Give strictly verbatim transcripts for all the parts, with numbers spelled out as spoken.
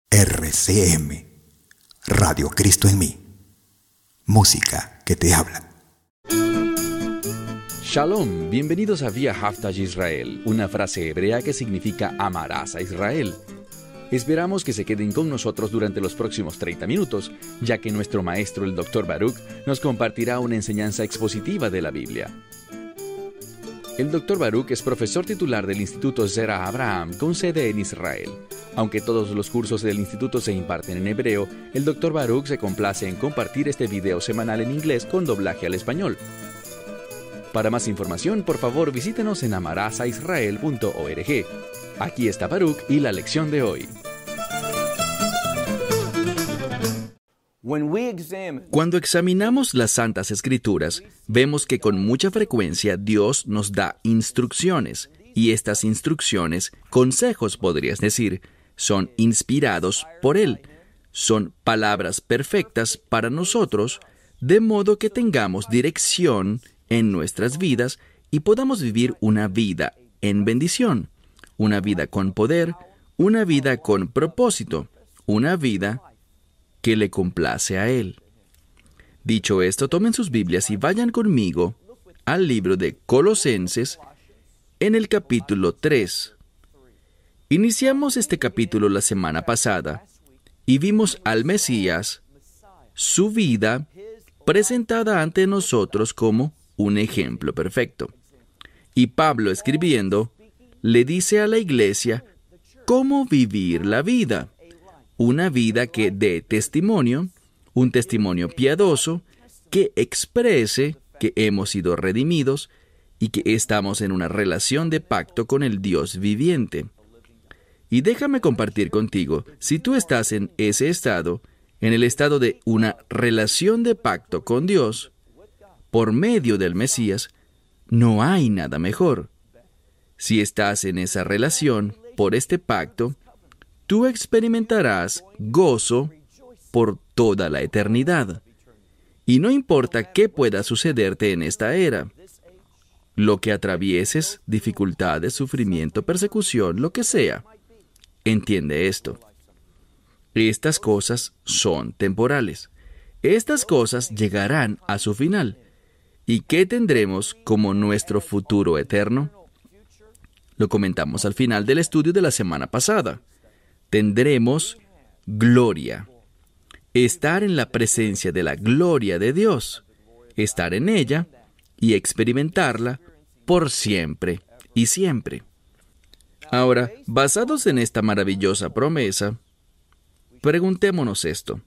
R C M, Radio Cristo en mí. Música que te habla. Shalom, bienvenidos a Via Haftaj Israel, una frase hebrea que significa amarás a Israel. Esperamos que se queden con nosotros durante los próximos treinta minutos, ya que nuestro maestro, el doctor Baruch, nos compartirá una enseñanza expositiva de la Biblia. El doctor Baruch es profesor titular del Instituto Zera Abraham, con sede en Israel. Aunque todos los cursos del instituto se imparten en hebreo, el doctor Baruch se complace en compartir este video semanal en inglés con doblaje al español. Para más información, por favor, visítenos en amarasaisrael punto org. Aquí está Baruch y la lección de hoy. Cuando examinamos las Santas Escrituras, vemos que con mucha frecuencia Dios nos da instrucciones, y estas instrucciones, consejos podrías decir, son inspirados por Él. Son palabras perfectas para nosotros, de modo que tengamos dirección en nuestras vidas y podamos vivir una vida en bendición, una vida con poder, una vida con propósito, una vida que le complace a Él. Dicho esto, tomen sus Biblias y vayan conmigo al libro de Colosenses en el capítulo tres. Iniciamos este capítulo la semana pasada y vimos al Mesías, su vida, presentada ante nosotros como un ejemplo perfecto. Y Pablo, escribiendo, le dice a la iglesia cómo vivir la vida. Una vida que dé testimonio, un testimonio piadoso, que exprese que hemos sido redimidos y que estamos en una relación de pacto con el Dios viviente. Y déjame compartir contigo, si tú estás en ese estado, en el estado de una relación de pacto con Dios, por medio del Mesías, no hay nada mejor. Si estás en esa relación, por este pacto, tú experimentarás gozo por toda la eternidad. Y no importa qué pueda sucederte en esta era, lo que atravieses, dificultades, sufrimiento, persecución, lo que sea, entiende esto. Estas cosas son temporales. Estas cosas llegarán a su final. ¿Y qué tendremos como nuestro futuro eterno? Lo comentamos al final del estudio de la semana pasada. Tendremos gloria. Estar en la presencia de la gloria de Dios. Estar en ella y experimentarla por siempre y siempre. Ahora, basados en esta maravillosa promesa, preguntémonos esto.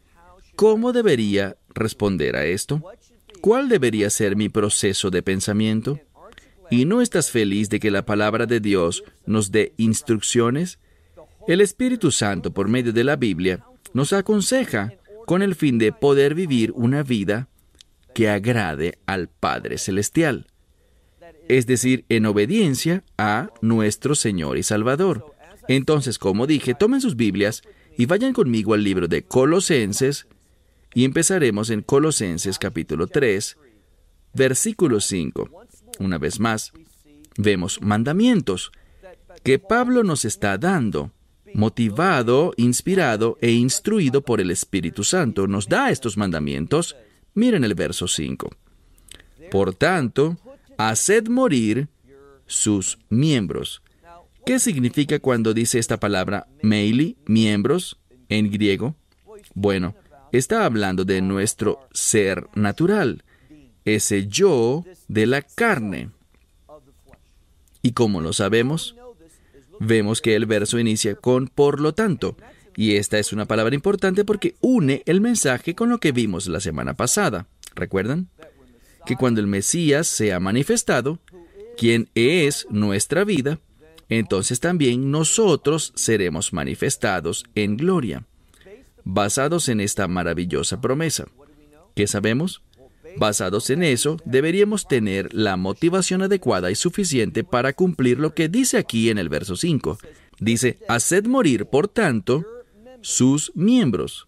¿Cómo debería responder a esto? ¿Cuál debería ser mi proceso de pensamiento? ¿Y no estás feliz de que la palabra de Dios nos dé instrucciones? El Espíritu Santo, por medio de la Biblia, nos aconseja con el fin de poder vivir una vida que agrade al Padre Celestial, es decir, en obediencia a nuestro Señor y Salvador. Entonces, como dije, tomen sus Biblias y vayan conmigo al libro de Colosenses, y empezaremos en Colosenses capítulo tres, versículo cinco. Una vez más, vemos mandamientos que Pablo nos está dando, motivado, inspirado e instruido por el Espíritu Santo. Nos da estos mandamientos. Miren el verso cinco. Por tanto, haced morir sus miembros. ¿Qué significa cuando dice esta palabra meili, miembros, en griego? Bueno, está hablando de nuestro ser natural, ese yo de la carne. ¿Y cómo lo sabemos? Vemos que el verso inicia con por lo tanto, y esta es una palabra importante porque une el mensaje con lo que vimos la semana pasada. ¿Recuerdan? Que cuando el Mesías sea manifestado, quien es nuestra vida, entonces también nosotros seremos manifestados en gloria, basados en esta maravillosa promesa. ¿Qué sabemos? Basados en eso, deberíamos tener la motivación adecuada y suficiente para cumplir lo que dice aquí en el verso cinco. Dice, haced morir, por tanto, sus miembros,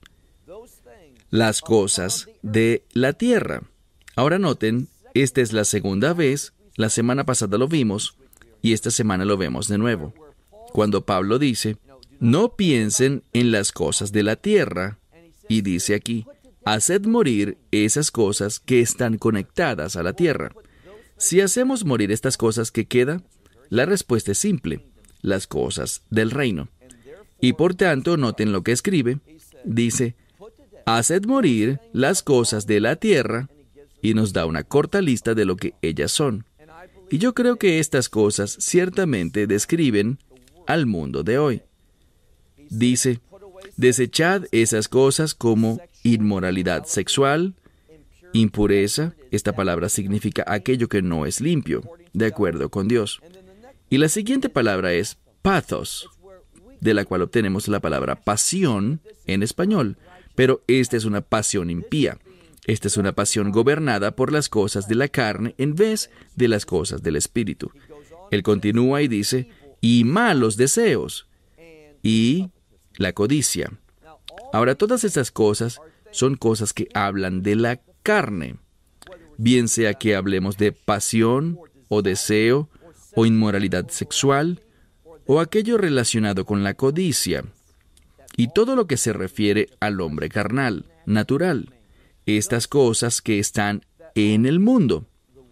las cosas de la tierra. Ahora noten, esta es la segunda vez, la semana pasada lo vimos, y esta semana lo vemos de nuevo. Cuando Pablo dice, No piensen en las cosas de la tierra. Y dice aquí, haced morir esas cosas que están conectadas a la tierra. Si hacemos morir estas cosas, ¿qué queda? La respuesta es simple, las cosas del reino. Y por tanto, noten lo que escribe. Dice, haced morir las cosas de la tierra, y nos da una corta lista de lo que ellas son. Y yo creo que estas cosas ciertamente describen al mundo de hoy. Dice, desechad esas cosas como inmoralidad sexual, impureza. Esta palabra significa aquello que no es limpio, de acuerdo con Dios. Y la siguiente palabra es pathos, de la cual obtenemos la palabra pasión en español. Pero esta es una pasión impía. Esta es una pasión gobernada por las cosas de la carne en vez de las cosas del espíritu. Él continúa y dice, y malos deseos, y la codicia. Ahora, todas estas cosas son cosas que hablan de la carne, bien sea que hablemos de pasión, o deseo, o inmoralidad sexual, o aquello relacionado con la codicia, y todo lo que se refiere al hombre carnal, natural, estas cosas que están en el mundo.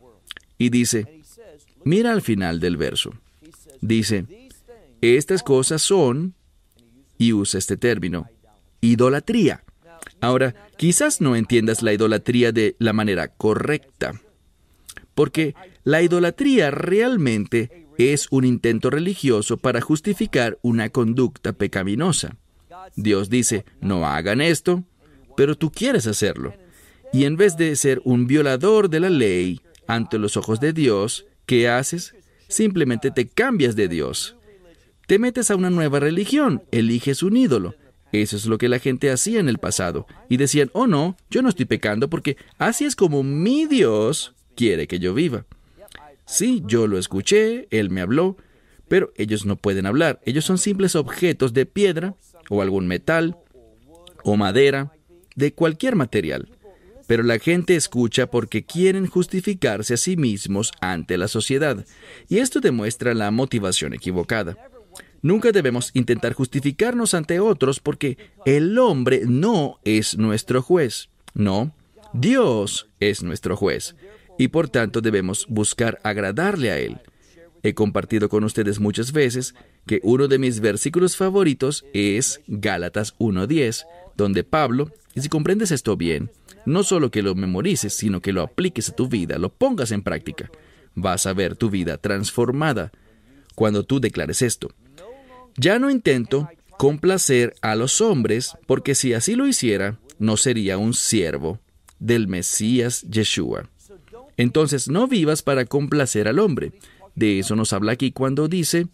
Y dice, mira al final del verso, dice, estas cosas son, y usa este término, idolatría. Ahora, quizás no entiendas la idolatría de la manera correcta, porque la idolatría realmente es un intento religioso para justificar una conducta pecaminosa. Dios dice, no hagan esto, pero tú quieres hacerlo. Y en vez de ser un violador de la ley ante los ojos de Dios, ¿qué haces? Simplemente te cambias de Dios. Te metes a una nueva religión, eliges un ídolo. Eso es lo que la gente hacía en el pasado. Y decían, oh no, yo no estoy pecando porque así es como mi Dios quiere que yo viva. Sí, yo lo escuché, Él me habló, pero ellos no pueden hablar. Ellos son simples objetos de piedra, o algún metal, o madera, de cualquier material. Pero la gente escucha porque quieren justificarse a sí mismos ante la sociedad. Y esto demuestra la motivación equivocada. Nunca debemos intentar justificarnos ante otros porque el hombre no es nuestro juez. No, Dios es nuestro juez. Y por tanto debemos buscar agradarle a Él. He compartido con ustedes muchas veces que uno de mis versículos favoritos es Gálatas uno diez, donde Pablo, y si comprendes esto bien, no solo que lo memorices, sino que lo apliques a tu vida, lo pongas en práctica. Vas a ver tu vida transformada cuando tú declares esto. Ya no intento complacer a los hombres, porque si así lo hiciera, no sería un siervo del Mesías Yeshua. Entonces, no vivas para complacer al hombre. De eso nos habla aquí cuando dice,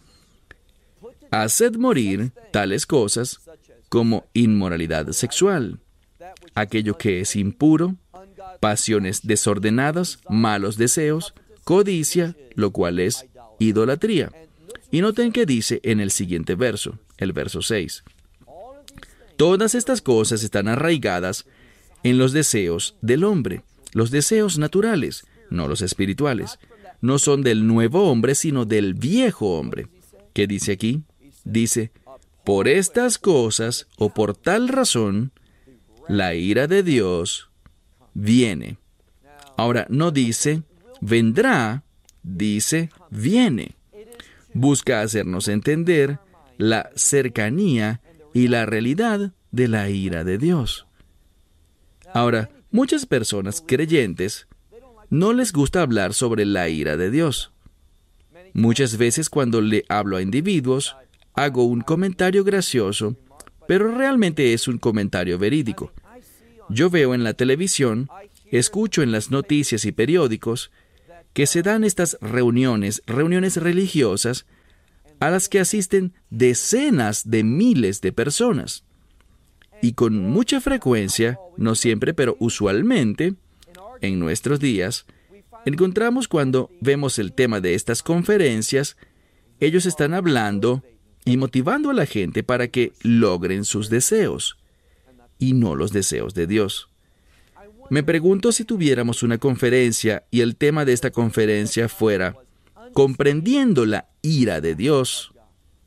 haced morir tales cosas como inmoralidad sexual, aquello que es impuro, pasiones desordenadas, malos deseos, codicia, lo cual es idolatría. Y noten que dice en el siguiente verso, el verso seis. Todas estas cosas están arraigadas en los deseos del hombre, los deseos naturales, no los espirituales. No son del nuevo hombre, sino del viejo hombre. ¿Qué dice aquí? Dice, por estas cosas o por tal razón, la ira de Dios viene. Ahora, no dice, vendrá, dice, viene. Busca hacernos entender la cercanía y la realidad de la ira de Dios. Ahora, muchas personas creyentes no les gusta hablar sobre la ira de Dios. Muchas veces cuando le hablo a individuos, hago un comentario gracioso, pero realmente es un comentario verídico. Yo veo en la televisión, escucho en las noticias y periódicos, que se dan estas reuniones, reuniones religiosas, a las que asisten decenas de miles de personas. Y con mucha frecuencia, no siempre, pero usualmente, en nuestros días, encontramos cuando vemos el tema de estas conferencias, ellos están hablando y motivando a la gente para que logren sus deseos, y no los deseos de Dios. Me pregunto si tuviéramos una conferencia y el tema de esta conferencia fuera comprendiendo la ira de Dios,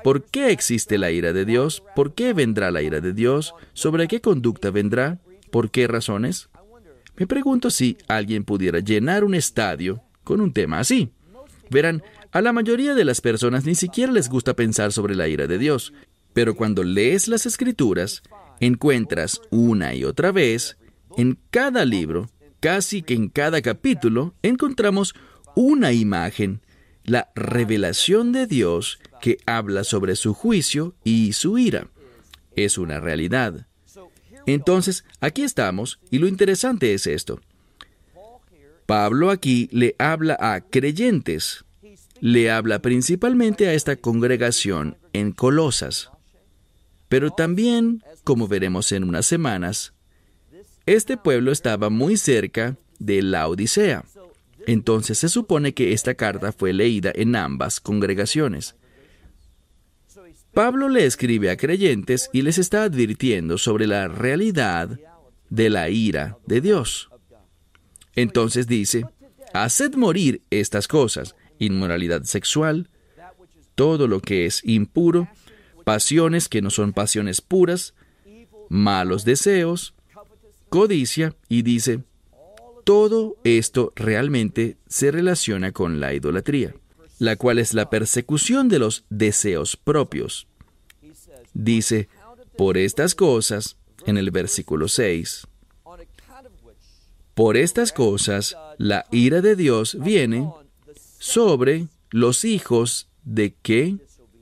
¿Por qué existe la ira de Dios? ¿Por qué vendrá la ira de Dios? ¿Sobre qué conducta vendrá? ¿Por qué razones? Me pregunto si alguien pudiera llenar un estadio con un tema así. Verán, a la mayoría de las personas ni siquiera les gusta pensar sobre la ira de Dios, pero cuando lees las Escrituras, encuentras una y otra vez, en cada libro, casi que en cada capítulo, encontramos una imagen, la revelación de Dios que habla sobre su juicio y su ira. Es una realidad. Entonces, aquí estamos, y lo interesante es esto. Pablo aquí le habla a creyentes. Le habla principalmente a esta congregación en Colosas. Pero también, como veremos en unas semanas, este pueblo estaba muy cerca de Laodicea. Entonces se supone que esta carta fue leída en ambas congregaciones. Pablo le escribe a creyentes y les está advirtiendo sobre la realidad de la ira de Dios. Entonces dice, haced morir estas cosas, inmoralidad sexual, todo lo que es impuro, pasiones que no son pasiones puras, malos deseos, codicia, y dice, todo esto realmente se relaciona con la idolatría, la cual es la persecución de los deseos propios. Dice, por estas cosas, en el versículo seis, por estas cosas, la ira de Dios viene sobre los hijos de ¿qué?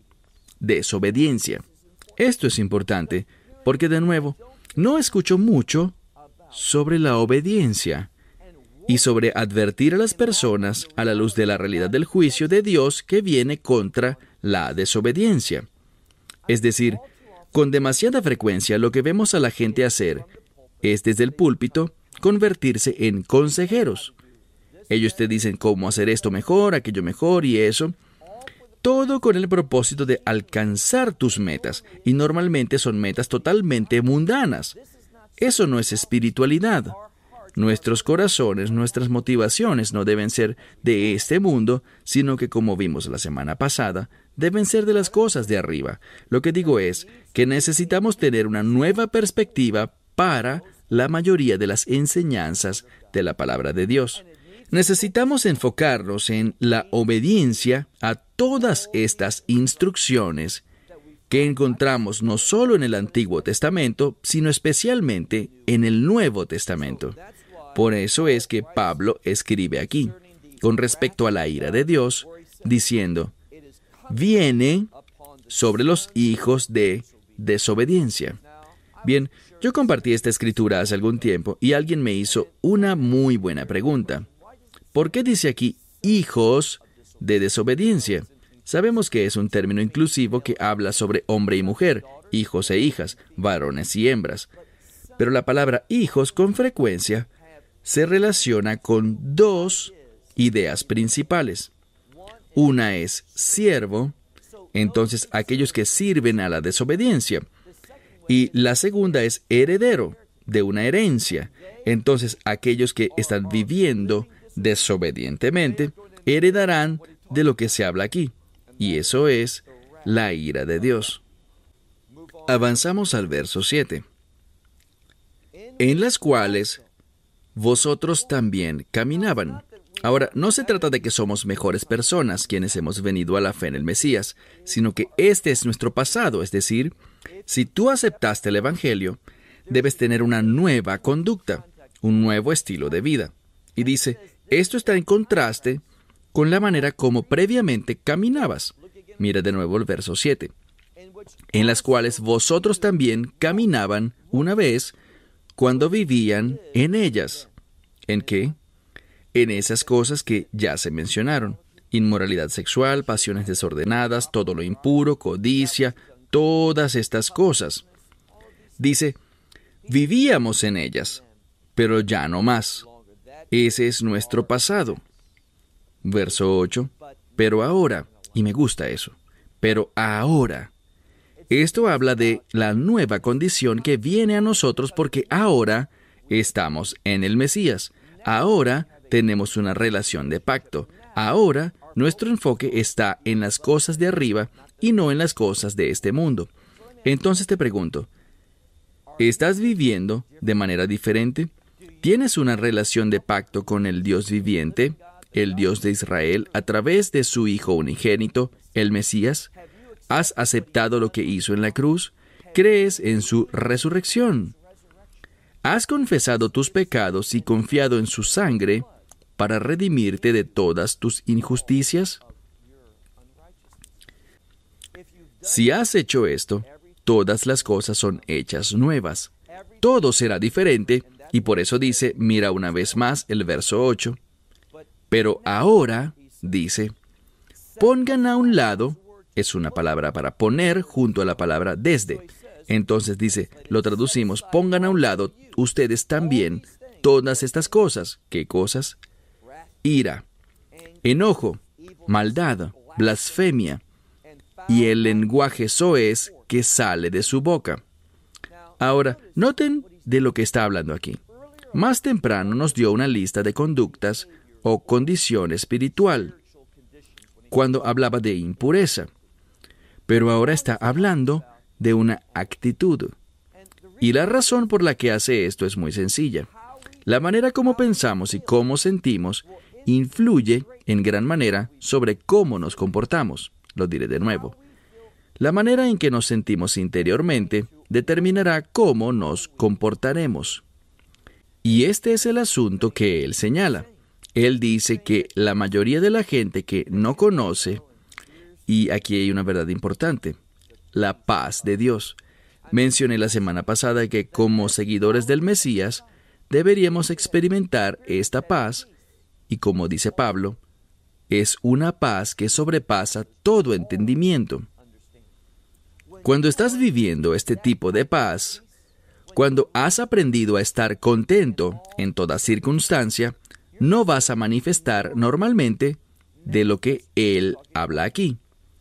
Desobediencia. Esto es importante, porque de nuevo, no escucho mucho sobre la obediencia y sobre advertir a las personas a la luz de la realidad del juicio de Dios que viene contra la desobediencia. Es decir, con demasiada frecuencia lo que vemos a la gente hacer es desde el púlpito convertirse en consejeros. Ellos te dicen cómo hacer esto mejor, aquello mejor y eso. Todo con el propósito de alcanzar tus metas, y normalmente son metas totalmente mundanas. Eso no es espiritualidad. Nuestros corazones, nuestras motivaciones no deben ser de este mundo, sino que, como vimos la semana pasada, deben ser de las cosas de arriba. Lo que digo es que necesitamos tener una nueva perspectiva para la mayoría de las enseñanzas de la palabra de Dios. Necesitamos enfocarnos en la obediencia a todas estas instrucciones que encontramos no solo en el Antiguo Testamento, sino especialmente en el Nuevo Testamento. Por eso es que Pablo escribe aquí, con respecto a la ira de Dios, diciendo, viene sobre los hijos de desobediencia. Bien, yo compartí esta escritura hace algún tiempo y alguien me hizo una muy buena pregunta. ¿Por qué dice aquí hijos de desobediencia? Sabemos que es un término inclusivo que habla sobre hombre y mujer, hijos e hijas, varones y hembras. Pero la palabra hijos con frecuencia se relaciona con dos ideas principales. Una es siervo, entonces aquellos que sirven a la desobediencia. Y la segunda es heredero, de una herencia. Entonces aquellos que están viviendo desobedientemente heredarán de lo que se habla aquí. Y eso es la ira de Dios. Avanzamos al verso siete. En las cuales vosotros también caminaban. Ahora, no se trata de que somos mejores personas quienes hemos venido a la fe en el Mesías, sino que este es nuestro pasado, es decir, si tú aceptaste el Evangelio, debes tener una nueva conducta, un nuevo estilo de vida. Y dice, esto está en contraste con la manera como previamente caminabas. Mira de nuevo el verso siete. En las cuales vosotros también caminaban una vez cuando vivían en ellas. ¿En qué? En esas cosas que ya se mencionaron. Inmoralidad sexual, pasiones desordenadas, todo lo impuro, codicia, todas estas cosas. Dice, vivíamos en ellas, pero ya no más. Ese es nuestro pasado. Verso ocho. Pero ahora, y me gusta eso, pero ahora. Esto habla de la nueva condición que viene a nosotros porque ahora estamos en el Mesías. Ahora tenemos una relación de pacto. Ahora nuestro enfoque está en las cosas de arriba y no en las cosas de este mundo. Entonces te pregunto, ¿estás viviendo de manera diferente? ¿Tienes una relación de pacto con el Dios viviente, el Dios de Israel, a través de su Hijo unigénito, el Mesías? ¿Has aceptado lo que hizo en la cruz? ¿Crees en su resurrección? ¿Has confesado tus pecados y confiado en su sangre para redimirte de todas tus injusticias? Si has hecho esto, todas las cosas son hechas nuevas. Todo será diferente, y por eso dice, mira una vez más el verso ocho. Pero ahora, dice, pongan a un lado, es una palabra para poner junto a la palabra desde. Entonces dice, lo traducimos, pongan a un lado ustedes también todas estas cosas. ¿Qué cosas? Ira, enojo, maldad, blasfemia y el lenguaje soez que sale de su boca. Ahora, noten de lo que está hablando aquí. Más temprano nos dio una lista de conductas o condición espiritual cuando hablaba de impureza. Pero ahora está hablando de una actitud. Y la razón por la que hace esto es muy sencilla. La manera como pensamos y cómo sentimos influye en gran manera sobre cómo nos comportamos. Lo diré de nuevo. La manera en que nos sentimos interiormente determinará cómo nos comportaremos. Y este es el asunto que él señala. Él dice que la mayoría de la gente que no conoce, y aquí hay una verdad importante, la paz de Dios. Mencioné la semana pasada que como seguidores del Mesías deberíamos experimentar esta paz, y como dice Pablo, es una paz que sobrepasa todo entendimiento. Cuando estás viviendo este tipo de paz, cuando has aprendido a estar contento en toda circunstancia, no vas a manifestar normalmente de lo que él habla aquí.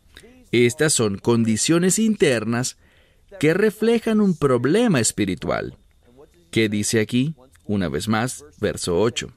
Estas son condiciones internas que reflejan un problema espiritual. ¿Qué dice aquí? Una vez más, verso ocho.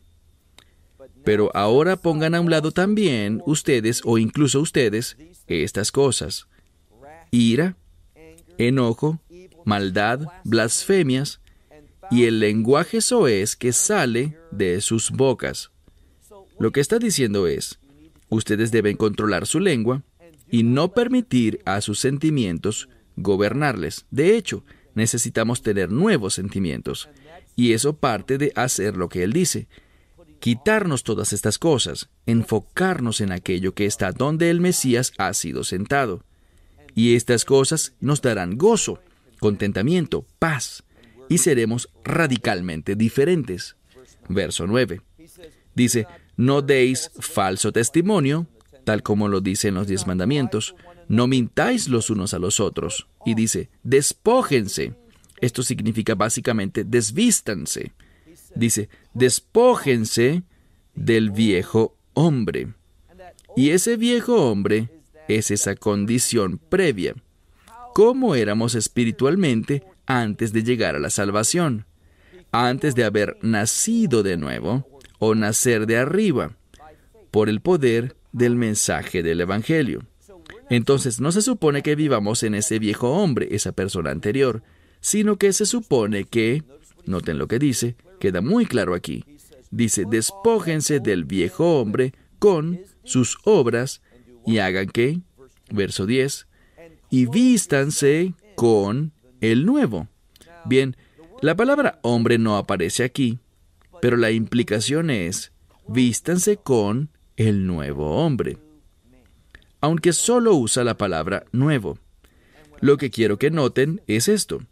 Pero ahora pongan a un lado también ustedes, o incluso ustedes, estas cosas: ira, enojo, maldad, blasfemias y el lenguaje soez que sale de sus bocas. Lo que está diciendo es, ustedes deben controlar su lengua y no permitir a sus sentimientos gobernarles. De hecho, necesitamos tener nuevos sentimientos, y eso parte de hacer lo que él dice. Quitarnos todas estas cosas, enfocarnos en aquello que está donde el Mesías ha sido sentado. Y estas cosas nos darán gozo, contentamiento, paz, y seremos radicalmente diferentes. Verso nueve. Dice, no deis falso testimonio, tal como lo dicen los diez mandamientos, no mintáis los unos a los otros. Y dice, despójense. Esto significa básicamente desvístanse. Dice, despójense del viejo hombre. Y ese viejo hombre es esa condición previa. ¿Cómo éramos espiritualmente antes de llegar a la salvación? Antes de haber nacido de nuevo o nacer de arriba, por el poder del mensaje del Evangelio. Entonces no se supone que vivamos en ese viejo hombre, esa persona anterior, sino que se supone que, noten lo que dice, queda muy claro aquí. Dice, despójense del viejo hombre con sus obras y hagan ¿qué? Verso diez, y vístanse con el nuevo. Bien, la palabra hombre no aparece aquí, pero la implicación es, vístanse con el nuevo hombre. Aunque solo usa la palabra nuevo. Lo que quiero que noten es esto.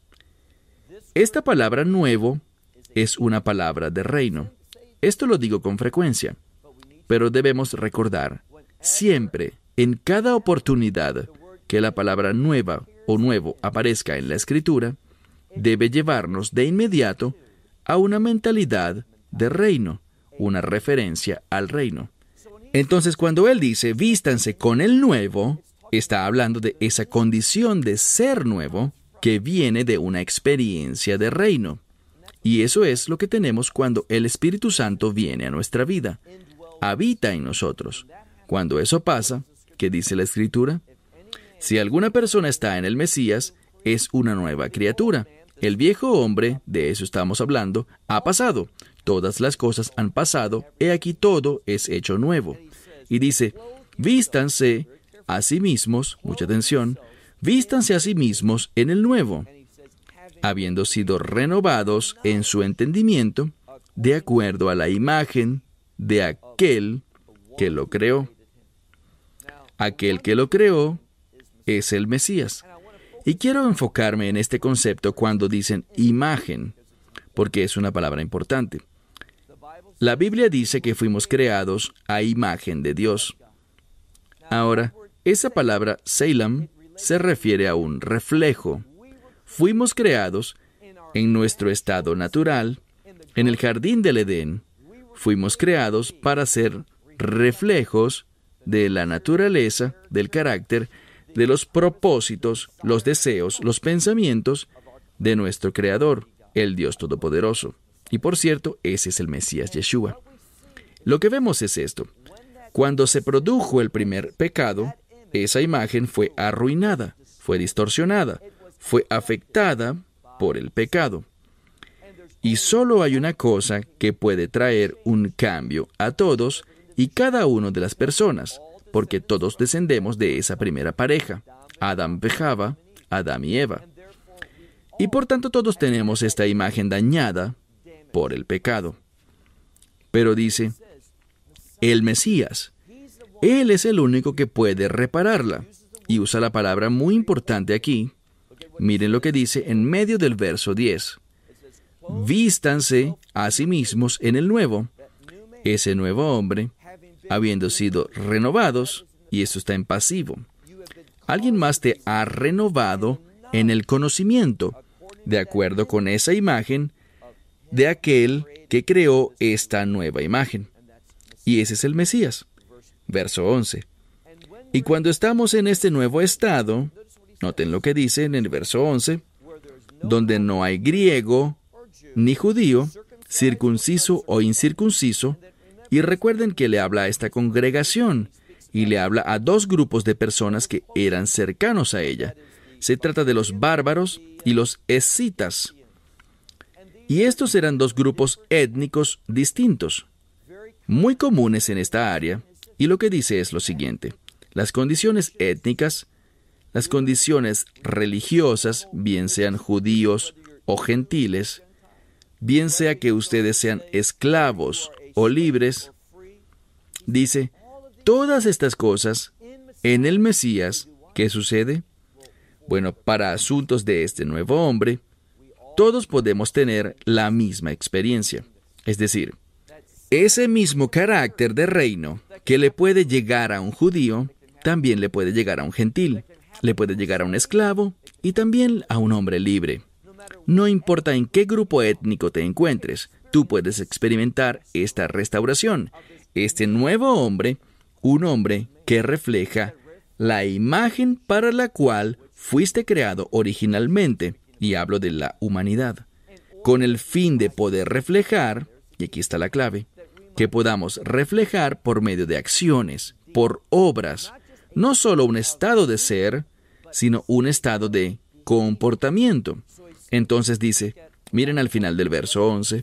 Esta palabra nuevo es una palabra de reino. Esto lo digo con frecuencia, pero debemos recordar siempre, en cada oportunidad que la palabra nueva o nuevo aparezca en la Escritura, debe llevarnos de inmediato a una mentalidad de reino, una referencia al reino. Entonces, cuando él dice, vístanse con el nuevo, está hablando de esa condición de ser nuevo que viene de una experiencia de reino. Y eso es lo que tenemos cuando el Espíritu Santo viene a nuestra vida, habita en nosotros. Cuando eso pasa, ¿qué dice la Escritura? Si alguna persona está en el Mesías, es una nueva criatura. El viejo hombre, de eso estamos hablando, ha pasado. Todas las cosas han pasado, he aquí todo es hecho nuevo. Y dice, vístanse a sí mismos, mucha atención, vístanse a sí mismos en el nuevo, habiendo sido renovados en su entendimiento, de acuerdo a la imagen de aquel que lo creó. Aquel que lo creó es el Mesías. Y quiero enfocarme en este concepto cuando dicen imagen, porque es una palabra importante. La Biblia dice que fuimos creados a imagen de Dios. Ahora, esa palabra Selam se refiere a un reflejo. Fuimos creados en nuestro estado natural, en el jardín del Edén. Fuimos creados para ser reflejos de la naturaleza, del carácter, de los propósitos, los deseos, los pensamientos de nuestro Creador, el Dios Todopoderoso. Y por cierto, ese es el Mesías Yeshua. Lo que vemos es esto. Cuando se produjo el primer pecado, esa imagen fue arruinada, fue distorsionada, fue afectada por el pecado. Y solo hay una cosa que puede traer un cambio a todos y cada una de las personas, porque todos descendemos de esa primera pareja, Adán y Java, Adán y Eva. Y por tanto todos tenemos esta imagen dañada por el pecado. Pero dice, el Mesías, Él es el único que puede repararla. Y usa la palabra muy importante aquí. Miren lo que dice en medio del verso diez. Vístanse a sí mismos en el nuevo, ese nuevo hombre, habiendo sido renovados, y esto está en pasivo. Alguien más te ha renovado en el conocimiento, de acuerdo con esa imagen de aquel que creó esta nueva imagen. Y ese es el Mesías. Verso once. Y cuando estamos en este nuevo estado, noten lo que dice en el verso once, donde no hay griego ni judío, circunciso o incircunciso, y recuerden que le habla a esta congregación, y le habla a dos grupos de personas que eran cercanos a ella. Se trata de los bárbaros y los escitas. Y estos eran dos grupos étnicos distintos, muy comunes en esta área, y lo que dice es lo siguiente. Las condiciones étnicas, las condiciones religiosas, bien sean judíos o gentiles, bien sea que ustedes sean esclavos o libres, dice, todas estas cosas en el Mesías, ¿qué sucede? Bueno, para asuntos de este nuevo hombre, todos podemos tener la misma experiencia. Es decir, ese mismo carácter de reino que le puede llegar a un judío, también le puede llegar a un gentil, le puede llegar a un esclavo y también a un hombre libre. No importa en qué grupo étnico te encuentres, tú puedes experimentar esta restauración, este nuevo hombre, un hombre que refleja la imagen para la cual fuiste creado originalmente, y hablo de la humanidad, con el fin de poder reflejar, y aquí está la clave, que podamos reflejar por medio de acciones, por obras, no solo un estado de ser, sino un estado de comportamiento. Entonces dice, miren al final del verso once,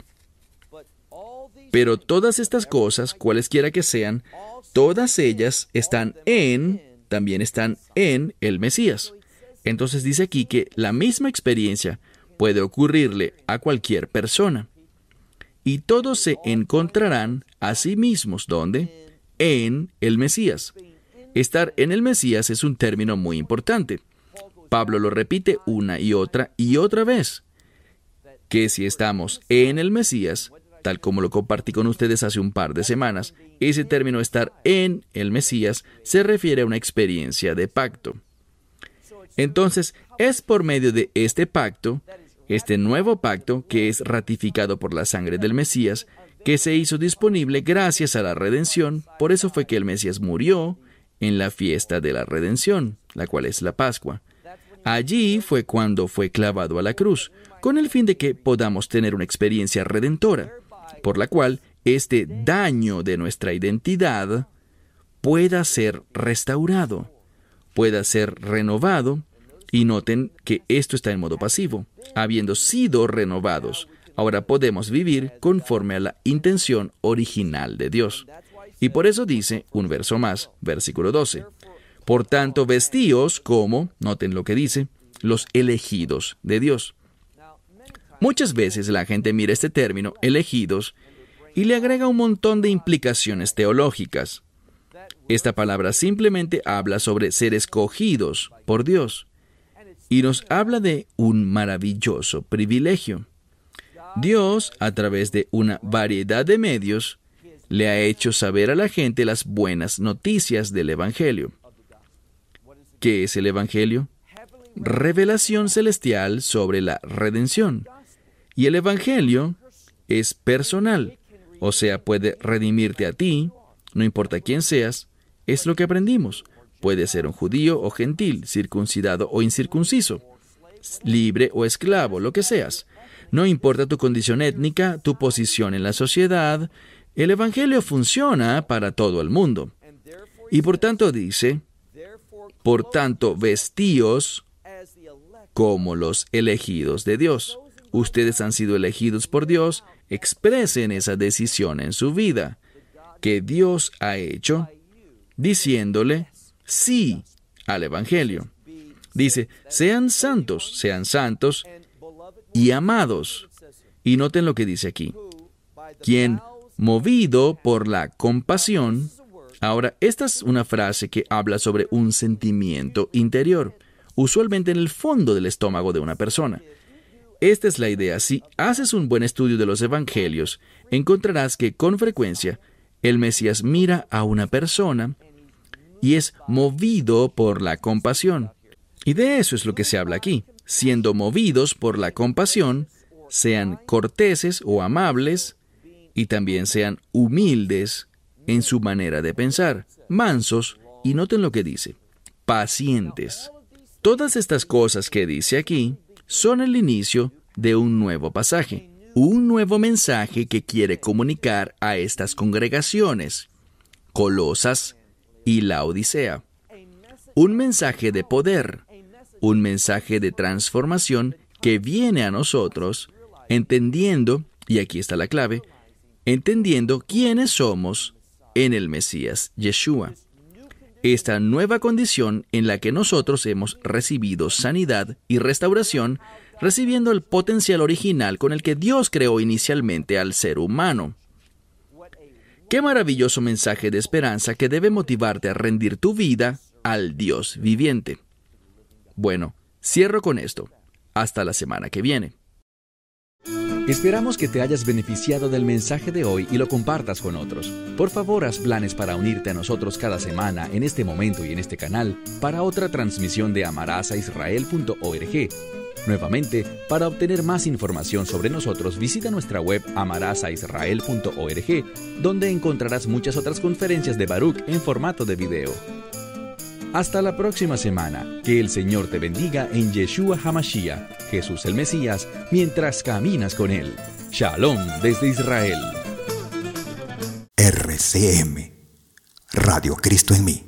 pero todas estas cosas, cualesquiera que sean, todas ellas están en, también están en el Mesías. Entonces dice aquí que la misma experiencia puede ocurrirle a cualquier persona. Y todos se encontrarán a sí mismos, ¿dónde? En el Mesías. Estar en el Mesías es un término muy importante. Pablo lo repite una y otra y otra vez, que si estamos en el Mesías, tal como lo compartí con ustedes hace un par de semanas, ese término estar en el Mesías se refiere a una experiencia de pacto. Entonces, es por medio de este pacto, este nuevo pacto que es ratificado por la sangre del Mesías, que se hizo disponible gracias a la redención. Por eso fue que el Mesías murió en la fiesta de la redención, la cual es la Pascua. Allí fue cuando fue clavado a la cruz, con el fin de que podamos tener una experiencia redentora, por la cual este daño de nuestra identidad pueda ser restaurado, pueda ser renovado, y noten que esto está en modo pasivo. Habiendo sido renovados, ahora podemos vivir conforme a la intención original de Dios. Y por eso dice, un verso más, versículo doce, por tanto, vestíos como, noten lo que dice, los elegidos de Dios. Muchas veces la gente mira este término, elegidos, y le agrega un montón de implicaciones teológicas. Esta palabra simplemente habla sobre ser escogidos por Dios, y nos habla de un maravilloso privilegio. Dios, a través de una variedad de medios, le ha hecho saber a la gente las buenas noticias del Evangelio. ¿Qué es el Evangelio? Revelación celestial sobre la redención. Y el Evangelio es personal, o sea, puede redimirte a ti, no importa quién seas, es lo que aprendimos. Puede ser un judío o gentil, circuncidado o incircunciso, libre o esclavo, lo que seas. No importa tu condición étnica, tu posición en la sociedad, el Evangelio funciona para todo el mundo. Y por tanto dice, por tanto, vestíos como los elegidos de Dios. Ustedes han sido elegidos por Dios, expresen esa decisión en su vida, que Dios ha hecho, diciéndole sí al Evangelio. Dice, sean santos, sean santos y amados. Y noten lo que dice aquí. Quien, movido por la compasión. Ahora, esta es una frase que habla sobre un sentimiento interior, usualmente en el fondo del estómago de una persona. Esta es la idea. Si haces un buen estudio de los evangelios, encontrarás que con frecuencia el Mesías mira a una persona y es movido por la compasión. Y de eso es lo que se habla aquí. Siendo movidos por la compasión, sean corteses o amables, y también sean humildes en su manera de pensar, mansos, y noten lo que dice, pacientes. Todas estas cosas que dice aquí son el inicio de un nuevo pasaje, un nuevo mensaje que quiere comunicar a estas congregaciones, Colosas y Laodicea. Un mensaje de poder, un mensaje de transformación que viene a nosotros, entendiendo, y aquí está la clave, entendiendo quiénes somos en el Mesías Yeshua. Esta nueva condición en la que nosotros hemos recibido sanidad y restauración, recibiendo el potencial original con el que Dios creó inicialmente al ser humano. ¡Qué maravilloso mensaje de esperanza que debe motivarte a rendir tu vida al Dios viviente! Bueno, cierro con esto. Hasta la semana que viene. Esperamos que te hayas beneficiado del mensaje de hoy y lo compartas con otros. Por favor, haz planes para unirte a nosotros cada semana en este momento y en este canal para otra transmisión de amarás a israel punto org. Nuevamente, para obtener más información sobre nosotros, visita nuestra web amarás a israel punto org, donde encontrarás muchas otras conferencias de Baruch en formato de video. Hasta la próxima semana. Que el Señor te bendiga en Yeshua HaMashiach, Jesús el Mesías, mientras caminas con Él. Shalom desde Israel. R C M, Radio Cristo en mí.